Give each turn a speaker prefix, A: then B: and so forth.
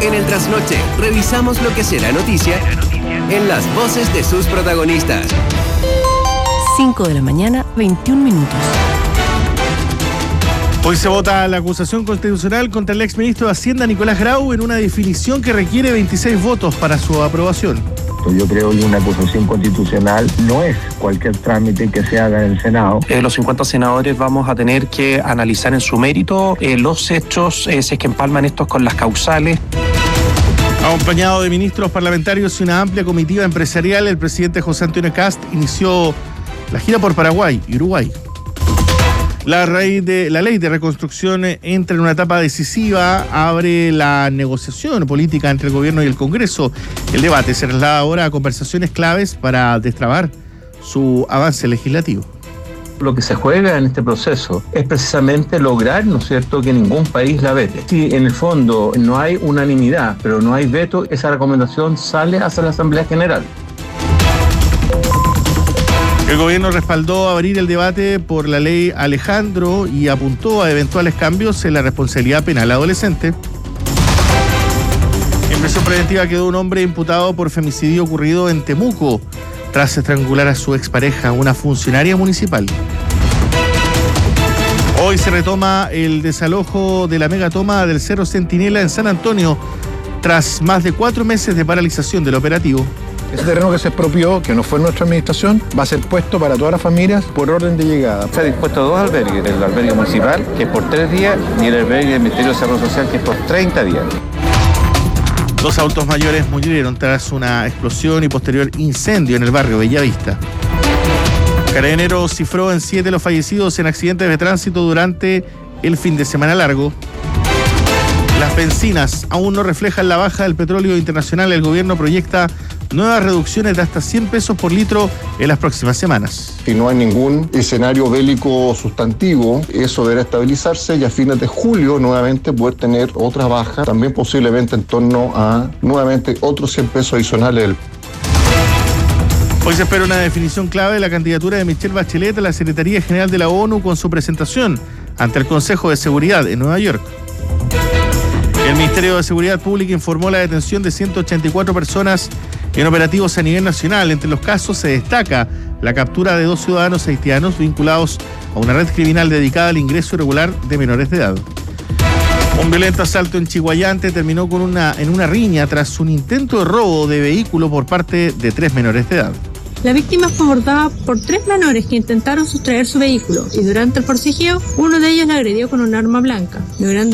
A: En el Trasnoche revisamos lo que será noticia en las voces de sus protagonistas.
B: 5 de la mañana, 21 minutos.
C: Hoy se vota la acusación constitucional contra el exministro de Hacienda, Nicolás Grau, en una definición que requiere 26 votos para su aprobación.
D: Yo creo que una acusación constitucional no es cualquier trámite que se haga en el Senado.
E: Los 50 senadores vamos a tener que analizar en su mérito los hechos, si es que empalman estos con las causales.
C: Acompañado de ministros parlamentarios y una amplia comitiva empresarial, el presidente José Antonio Kast inició la gira por Paraguay y Uruguay. La ley de reconstrucción entra en una etapa decisiva, abre la negociación política entre el gobierno y el Congreso. El debate se traslada ahora a conversaciones claves para destrabar su avance legislativo.
F: Lo que se juega en este proceso es precisamente lograr, ¿no es cierto?, que ningún país la vete. Si en el fondo no hay unanimidad, pero no hay veto, esa recomendación sale hacia la Asamblea General.
C: El gobierno respaldó abrir el debate por la ley Alejandro y apuntó a eventuales cambios en la responsabilidad penal adolescente. En prisión preventiva quedó un hombre imputado por femicidio ocurrido en Temuco tras estrangular a su expareja, una funcionaria municipal. Hoy se retoma el desalojo de la megatoma del Cerro Centinela en San Antonio tras más de 4 meses de paralización del operativo.
G: Ese terreno que se expropió, que no fue nuestra administración, va a ser puesto para todas las familias por orden de llegada.
H: Se ha dispuesto 2 albergues, el albergue municipal, que es por 3 días, y el albergue del Ministerio de Desarrollo Social, que es por 30 días.
C: 2 adultos mayores murieron tras una explosión y posterior incendio en el barrio Bellavista. Carabineros cifró en 7 los fallecidos en accidentes de tránsito durante el fin de semana largo. Las bencinas aún no reflejan la baja del petróleo internacional. El gobierno proyecta nuevas reducciones de hasta 100 pesos por litro en las próximas semanas.
I: Si no hay ningún escenario bélico sustantivo, eso deberá estabilizarse y a fines de julio nuevamente poder tener otra baja, también posiblemente en torno a nuevamente otros 100 pesos adicionales.
C: Hoy se espera una definición clave de la candidatura de Michelle Bachelet a la Secretaría General de la ONU con su presentación ante el Consejo de Seguridad en Nueva York. El Ministerio de Seguridad Pública informó la detención de 184 personas en operativos a nivel nacional. Entre los casos se destaca la captura de 2 ciudadanos haitianos vinculados a una red criminal dedicada al ingreso irregular de menores de edad. Un violento asalto en Chiguayante terminó en una riña tras un intento de robo de vehículo por parte de 3 menores de edad.
J: La víctima fue abordada por 3 menores que intentaron sustraer su vehículo y durante el forcejeo uno de ellos la agredió con un arma blanca, logrando